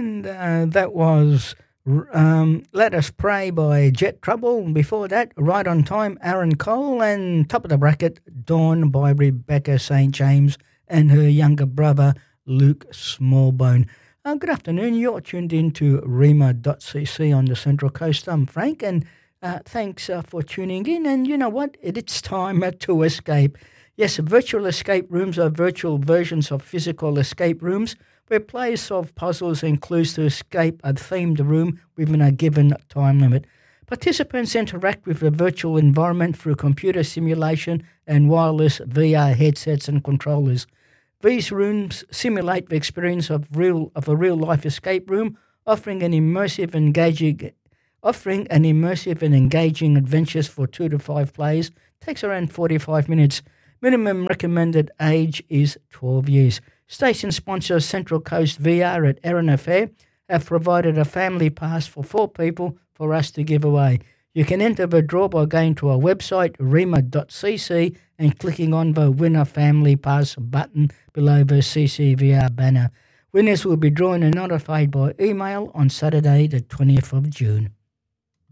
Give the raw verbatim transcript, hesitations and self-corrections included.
And uh, that was um, Let Us Pray by Jet Trouble. Before that, Right on Time, Aaron Cole. And top of the bracket, Dawn by Rebecca Saint James and her younger brother, Luke Smallbone. Uh, good afternoon. You're tuned in to rima dot c c on the Central Coast. I'm Frank, and uh, thanks uh, for tuning in. And you know what? It, it's time uh, to escape. Yes, virtual escape rooms are virtual versions of physical escape rooms, where players solve puzzles and clues to escape a themed room within a given time limit. Participants interact with the virtual environment through computer simulation and wireless V R headsets and controllers. These rooms simulate the experience of real of a real-life escape room, offering an immersive, engaging, offering an immersive and engaging adventures for two to five players. Takes around forty-five minutes. Minimum recommended age is twelve years. Station sponsor Central Coast V R at Erin Affair have provided a family pass for four people for us to give away. You can enter the draw by going to our website, rima dot c c, and clicking on the Winner Family Pass button below the C C V R banner. Winners will be drawn and notified by email on Saturday the twentieth of June.